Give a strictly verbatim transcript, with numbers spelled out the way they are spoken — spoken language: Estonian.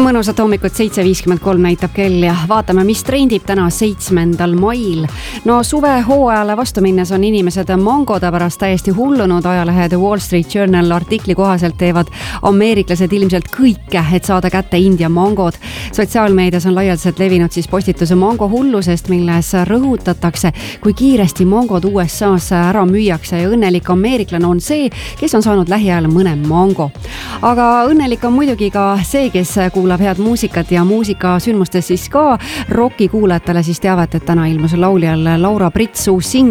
mõnusat hommikut, seitse viiskümmend kolm näitab kell ja vaatame, mis trendib täna seitsmendal mail. No suvehooajale vastu minnes on inimesed mangode pärast täiesti hullunud. Ajalehe The Wall Street Journal artikli kohaselt teevad ameeriklased ilmselt kõike, et saada kätte India mangod. Sotsiaalmeedias on laialdaselt levinud siis postituse mango hullusest, milles rõhutatakse, kui kiiresti mangod U S A-s ära müüakse ja õnnelik ameeriklane on see, kes on saanud lähiajal mõne mango. Aga õnnelik on muidugi ka see, kes kuulab head muusikat ja muusikasündmustes siis ka roki kuulajatele siis teavet, et täna ilmus lauljal Laura Brits uus singel